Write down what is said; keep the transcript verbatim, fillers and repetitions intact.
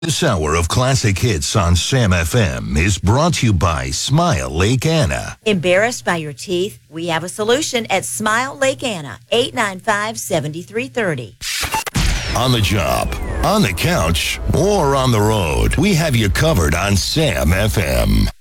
This hour of classic hits on Sam F M is brought to you by Smile Lake Anna. Embarrassed by your teeth? We have a solution at Smile Lake Anna, eight nine five, seven three three zero. On the job, on the couch, or on the road, we have you covered on Sam F M.